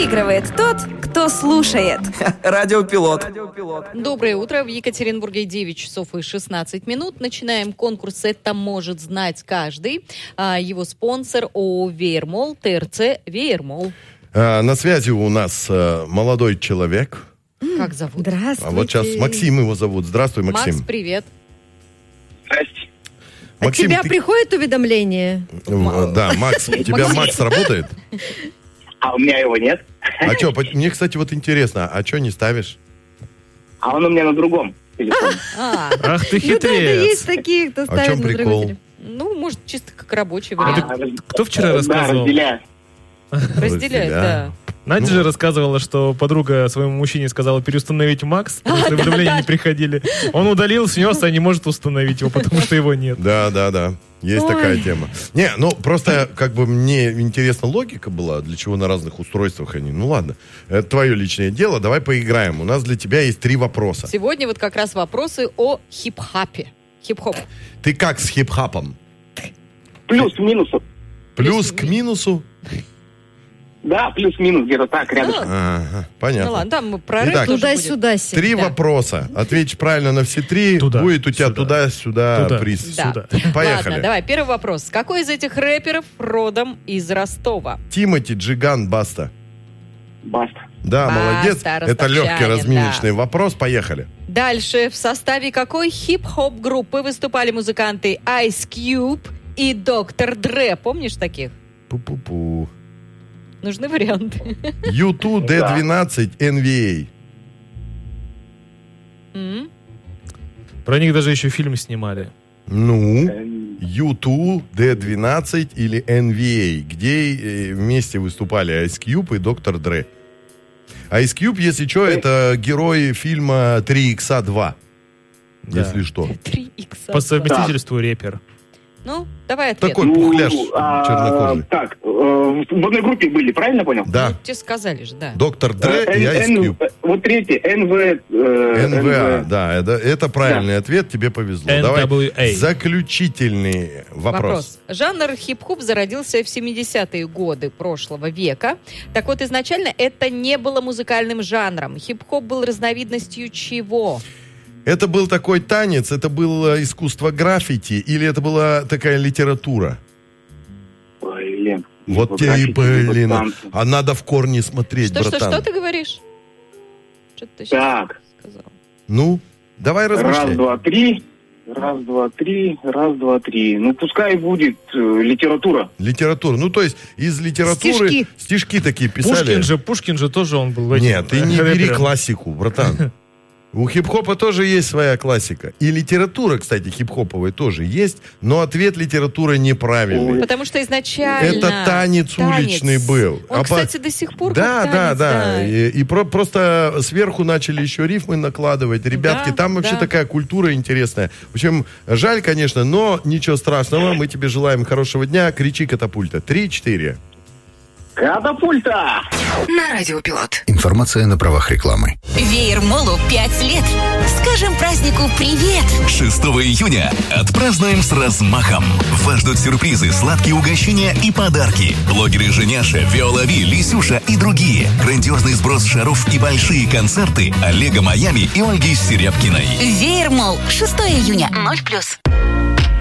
Выигрывает тот, кто слушает. Радиопилот. Доброе утро. В Екатеринбурге 9 часов и 16 минут. Начинаем конкурс «Это может знать каждый». Его спонсор ООО «Веермол», ТРЦ «Веермол». На связи у нас молодой человек. Как зовут? Здравствуйте. А вот сейчас Максим его зовут. Здравствуй, Максим. Макс, привет. Здрасте. Максим, От тебя приходит уведомление? Да, Макс, у тебя Макс работает? А у меня его нет. А что, мне, кстати, вот интересно, а что не ставишь? А он у меня на другом телефоне. Ах ты Ну да, да, есть хитрец. такие, кто А в ставит чем на другой прикол? телефон. Ну, может, чисто как рабочий А, вариант. Кто вчера Да, рассказывал? разделяю. Разделяет, да. Надя же рассказывала, что подруга своему мужчине сказала переустановить Макс, потому что уведомления не приходили. Он удалил, снес, а не может установить его, потому что его нет. Да. Есть такая тема. Не, ну просто как бы мне интересна логика была, для чего на разных устройствах они. Ну ладно, это твое личное дело, давай поиграем. У нас для тебя есть 3 вопроса. Сегодня вот как раз вопросы о хип-хапе. Хип-хоп. Ты как с хип-хапом? Плюс-минус. Плюс к минусу? Да, плюс-минус где-то так, рядом. Ага, понятно. Ну ладно, там мы про рэп Итак, тоже будем. Туда-сюда. 3 вопроса. Ответишь правильно на все 3, Туда, будет у тебя сюда. туда-сюда Туда. приз. Да. Сюда. Поехали. Ладно, давай, первый вопрос. Какой из этих рэперов родом из Ростова? Тимати, Джиган, Баста. Баста. Да, Баста, молодец. Это ростовчанин, легкий разминочный да. вопрос. Поехали. Дальше. В составе какой хип-хоп группы выступали музыканты Ice Cube и Доктор Dre? Помнишь таких? Пу-пу-пу. Нужны варианты. U2, D12, NVA. М? Про них даже еще фильм снимали. Ну, U2, D12 или NVA, где вместе выступали Ice Cube и Доктор Dre. Ice Cube, если что, это герой фильма 3X2. Да. Если что. 3X. По совместительству рэпер. Ну, давай ответ. Такой пухляж чернокожий. Так, в одной группе были, правильно понял? Да. Ну, тебе сказали же, да. Доктор Dre и Ice Cube. Вот третий, НВА, да, это правильный ответ, тебе повезло. Давай NWA. заключительный вопрос. Жанр хип-хоп зародился в 70-е годы прошлого века. Так вот, изначально это не было музыкальным жанром. Хип-хоп был разновидностью чего? Это был такой танец, это было искусство граффити, или это была такая литература? Блин. Вот тебе и блин. А надо в корни смотреть, братан. Что ты говоришь? Что ты сейчас Так. сказал? Ну, давай размышляй. Раз, два, три. Раз, два, три. Раз, два, три. Ну, пускай будет литература. Литература. Ну, то есть из литературы стишки такие писали. Пушкин же тоже он был в этих Нет, ты не бери рэперах. классику, братан. У хип-хопа тоже есть своя классика. И литература, кстати, хип-хоповая тоже есть, но ответ литературы неправильный. Потому что изначально... Это танец уличный был. Он, кстати, до сих пор Да, как танец, да. И просто сверху начали еще рифмы накладывать. Ребятки, Да, там вообще да. такая культура интересная. В общем, жаль, конечно, но ничего страшного. Мы тебе желаем хорошего дня. Кричи, катапульта. 3-4. Катапульта! На Радиопилот. Информация на правах рекламы. Веермолу 5 лет. Скажем празднику привет. 6 июня отпразднуем с размахом. Вас ждут сюрпризы, сладкие угощения и подарки. Блогеры Женяша, Виола Ви, Лисюша и другие. Грандиозный сброс шаров и большие концерты Олега Майами и Ольги Серябкиной. Веермол 6 июня 0+.